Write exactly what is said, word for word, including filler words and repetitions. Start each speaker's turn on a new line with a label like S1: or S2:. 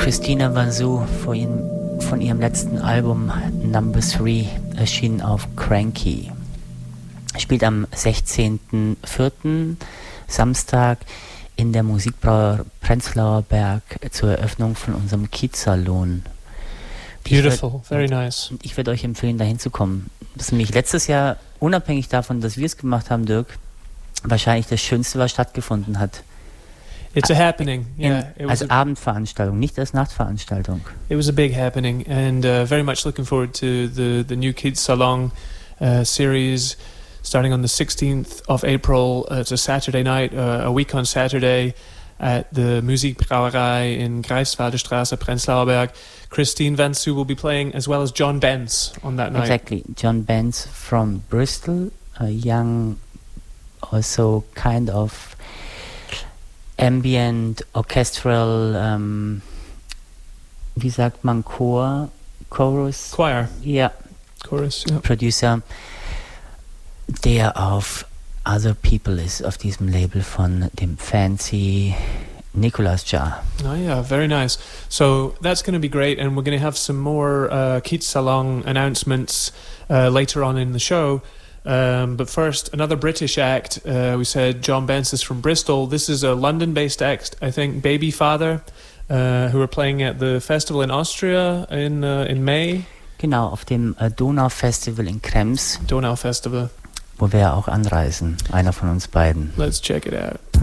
S1: Christina Vanzou von ihrem, von ihrem letzten Album Number Three, erschienen auf Cranky. Spielt am sechzehnten vierten Samstag in der Musikbrauerei Prenzlauer Berg zur Eröffnung von unserem Kiezsalon.
S2: Beautiful,
S1: würd,
S2: very nice.
S1: Ich würde euch empfehlen, dahin zu kommen. Das ist nämlich letztes Jahr, unabhängig davon, dass wir es gemacht haben, Dirk, wahrscheinlich das Schönste, was stattgefunden hat.
S2: It's a happening, yeah.
S1: In, als a, Abendveranstaltung, nicht als Nachtveranstaltung.
S2: It was a big happening, and uh, very much looking forward to the, the new Kiezsalon uh, series starting on the sixteenth of April. Uh, it's a Saturday night, uh, a week on Saturday at the Musikbrauerei in Greifswalder Straße, Prenzlauer Berg. Christine Vanzou will be playing, as well as John Benz on that night.
S1: Exactly, John Benz from Bristol, a young, also kind of ambient, orchestral, um, wie sagt man, Chor, Chorus?
S2: Choir.
S1: Ja.
S2: Chorus, ja.
S1: Producer, der auf Other People ist, auf diesem Label von dem Fancy Nicolas Jar.
S2: Oh yeah, very nice. So that's going to be great, and we're going to have some more uh, Kiezsalon announcements uh, later on in the show. Um, but first, another British act. Uh, we said John Benz is from Bristol. This is a London-based act, I think, Baby Father, uh, who are playing at the festival in Austria in uh, in May.
S1: Genau, auf dem äh, Donau-Festival in Krems.
S2: Donau Festival.
S1: Wo wir auch anreisen, einer von uns beiden.
S2: Let's check it out.